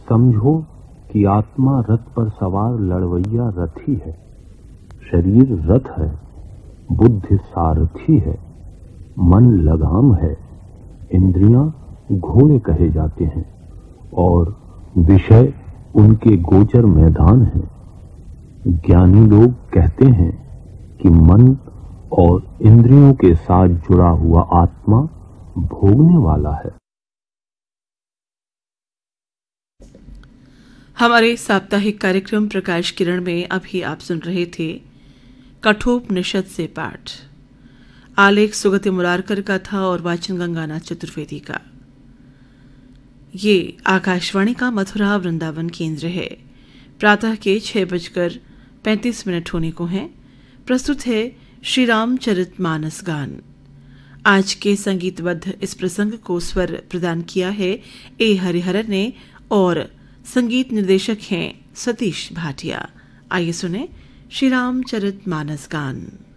समझो कि आत्मा रथ पर सवार लड़वैया रथी है, शरीर रथ है, बुद्धि सारथी है, मन लगाम है, इंद्रियां घोड़े कहे जाते हैं और विषय उनके गोचर मैदान हैं। ज्ञानी लोग कहते हैं कि मन और इंद्रियों के साथ जुड़ा हुआ आत्मा भोगने वाला है। हमारे साप्ताहिक कार्यक्रम प्रकाश किरण में अभी आप सुन रहे थे कठोपनिषद से पाठ। आलेख सुगति मुरारकर का था और वाचन गंगानाथ चतुर्वेदी का। ये आकाशवाणी का मथुरा वृंदावन केंद्र है। प्रातः के 6:35 होने को हैं। प्रस्तुत है श्री रामचरितमानस गान। आज के संगीतबद्ध इस प्रसंग को स्वर प्रदान किया है ए हरिहरन ने और संगीत निर्देशक हैं सतीश भाटिया। आइए सुने श्री रामचरितमानस गान।